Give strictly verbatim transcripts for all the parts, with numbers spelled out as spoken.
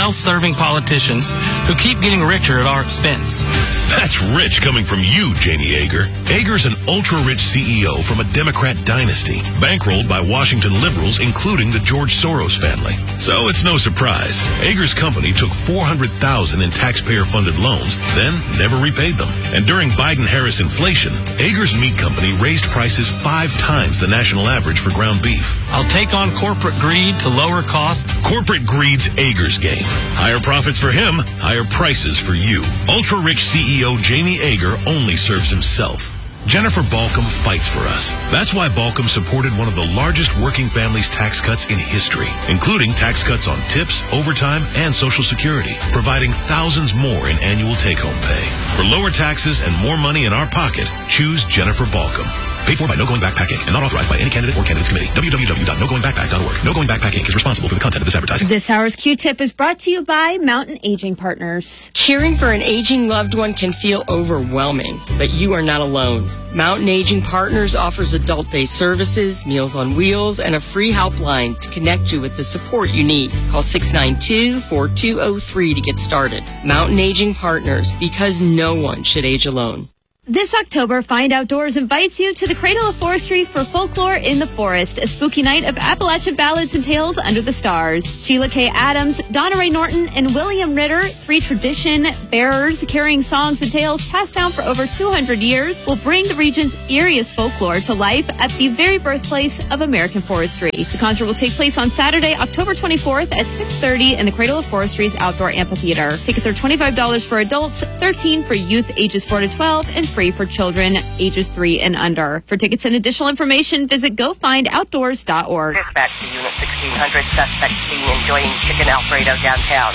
self-serving politicians who keep getting richer at our expense. That's rich coming from you, Jamie Yeager. Yeager's an ultra-rich C E O from a Democrat dynasty, bankrolled by Washington liberals, including the George Soros family. So it's no surprise. Yeager's company took four hundred thousand dollars in taxpayer-funded loans, then never repaid them. And during Biden-Harris inflation, Yeager's meat company raised prices five times the national average for ground beef. I'll take on corporate greed to lower costs. Corporate greed's Yeager's game. Higher profits for him, higher prices for you. Ultra-rich C E O Jamie Yeager only serves himself. Jennifer Balcom fights for us. That's why Balcom supported one of the largest working families tax cuts in history, including tax cuts on tips, overtime, and Social Security, providing thousands more in annual take-home pay. For lower taxes and more money in our pocket, choose Jennifer Balcom. Paid for by No Going Backpack Incorporated and not authorized by any candidate or candidates committee. w w w dot no going backpack dot org. No Going Backpack Incorporated is responsible for the content of this advertising. This hour's Q-Tip is brought to you by Mountain Aging Partners. Caring for an aging loved one can feel overwhelming, but you are not alone. Mountain Aging Partners offers adult day services, Meals on Wheels, and a free helpline to connect you with the support you need. Call six nine two, four two zero three to get started. Mountain Aging Partners, because no one should age alone. This October, Find Outdoors invites you to the Cradle of Forestry for Folklore in the Forest, a spooky night of Appalachian ballads and tales under the stars. Sheila K. Adams, Donna Ray Norton, and William Ritter, three tradition bearers carrying songs and tales passed down for over two hundred years, will bring the region's eeriest folklore to life at the very birthplace of American forestry. The concert will take place on Saturday, October twenty-fourth at six thirty in the Cradle of Forestry's Outdoor Amphitheater. Tickets are twenty-five dollars for adults, thirteen dollars for youth ages four to twelve, and free for children ages three and under. For tickets and additional information, visit go find outdoors dot org. Dispatch to Unit sixteen hundred, suspect seen enjoying chicken Alfredo downtown.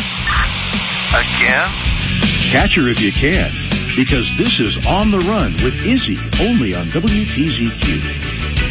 Again? Catch her if you can, because this is On the Run with Izzy, only on W T Z Q.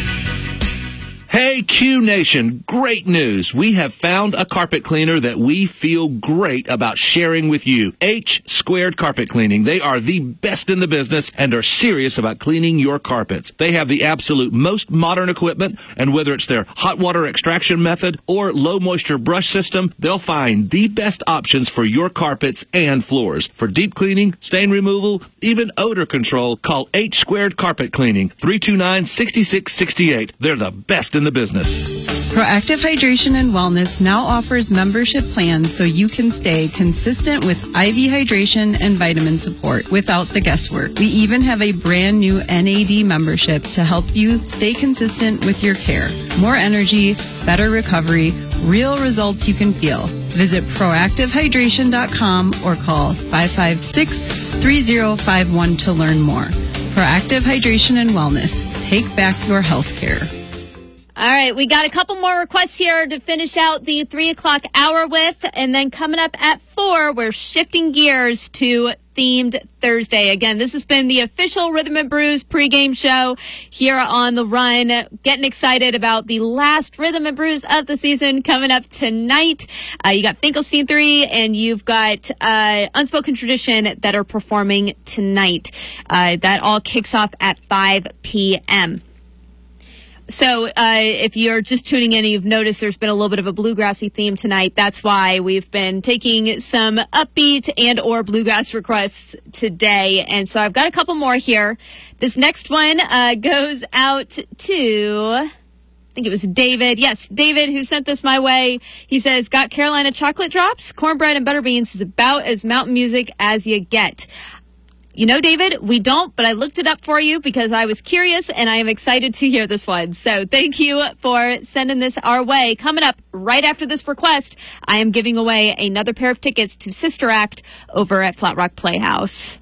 Hey, Q Nation, great news. We have found a carpet cleaner that we feel great about sharing with you. H Squared Carpet Cleaning. They are the best in the business and are serious about cleaning your carpets. They have the absolute most modern equipment, and whether it's their hot water extraction method or low moisture brush system, they'll find the best options for your carpets and floors. For deep cleaning, stain removal, even odor control, call H Squared Carpet Cleaning, three two nine, six six six eight. They're the best in the business. Proactive Hydration and Wellness now offers membership plans so you can stay consistent with I V hydration and vitamin support without the guesswork. We even have a brand new N A D membership to help you stay consistent with your care. More energy, better recovery, real results you can feel. Visit proactive hydration dot com or call five five six, three zero five one to learn more. Proactive Hydration and Wellness. Take back your health care. All right, we got a couple more requests here to finish out the three o'clock hour with, and then coming up at four, we're shifting gears to Themed Thursday. Again, this has been the official Rhythm and Brews pregame show here on The Run. Getting excited about the last Rhythm and Brews of the season coming up tonight. Uh, you got Finkelstein three, and you've got uh, Unspoken Tradition that are performing tonight. Uh, that all kicks off at five p.m. So uh, if you're just tuning in and you've noticed there's been a little bit of a bluegrassy theme tonight, that's why we've been taking some upbeat and or bluegrass requests today. And so I've got a couple more here. This next one uh, goes out to, I think it was David. Yes, David, who sent this my way. He says, got Carolina chocolate drops, cornbread, and butter beans is about as mountain music as you get. You know, David, we don't, but I looked it up for you because I was curious, and I am excited to hear this one. So thank you for sending this our way. Coming up right after this request, I am giving away another pair of tickets to Sister Act over at Flat Rock Playhouse.